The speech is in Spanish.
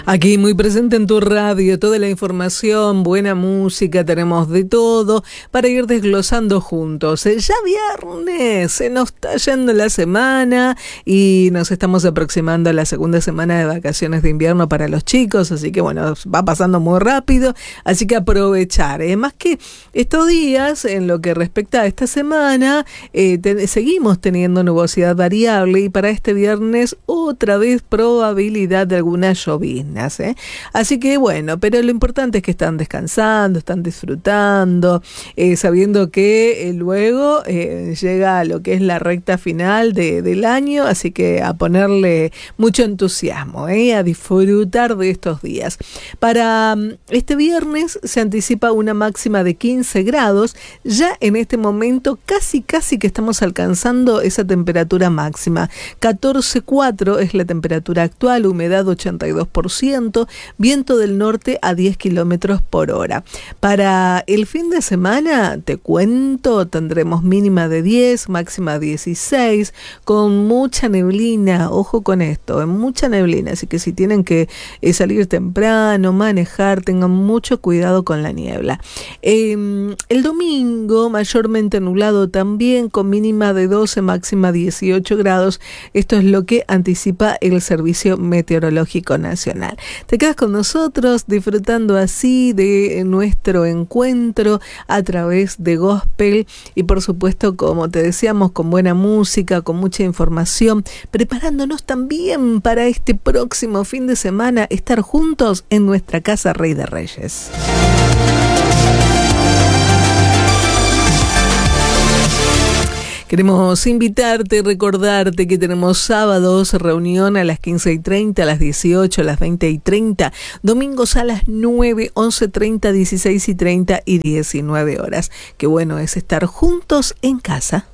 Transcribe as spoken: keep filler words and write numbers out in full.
Aquí muy presente en tu radio, toda la información, buena música, tenemos de todo para ir desglosando juntos. Ya viernes, se nos está yendo la semana y nos estamos aproximando a la segunda semana de vacaciones de invierno para los chicos, así que bueno, va pasando muy rápido, así que aprovechar. ¿eh? Más que estos días, en lo que respecta a esta semana, eh, te, seguimos teniendo nubosidad variable y para este viernes otra vez probabilidad de alguna llovizna. ¿eh? Así que bueno, pero lo importante es que están descansando, están disfrutando, eh, sabiendo que eh, luego eh, llega lo que es la recta final de, del año, así que a ponerle mucho entusiasmo, ¿eh? a disfrutar de estos días. Para um, este viernes se anticipa una máxima de quince grados, ya en este momento casi casi que estamos alcanzando esa temperatura máxima. catorce coma cuatro es la temperatura actual, humedad ochenta y dos por ciento, viento del norte a diez kilómetros por hora. Para el fin de semana, te cuento, tendremos mínima de diez, máxima dieciséis, con mucha neblina, ojo con esto, mucha neblina, así que si tienen que eh, salir temprano, manejar, tengan mucho cuidado con la niebla. Eh, el domingo, mayormente nublado también, con mínima de doce, máxima dieciocho grados, esto es lo que anticipa el Servicio Meteorológico Nacional. Te quedas con nosotros disfrutando así de nuestro encuentro a través de Gospel y por supuesto, como te decíamos, con buena música, con mucha información, preparándonos también para este próximo fin de semana estar juntos en nuestra casa Rey de Reyes. Queremos invitarte, recordarte que tenemos sábados reunión a las quince y treinta, a las dieciocho, a las veinte y treinta, domingos a las nueve, once y treinta, dieciséis y treinta y diecinueve horas. Qué bueno es estar juntos en casa.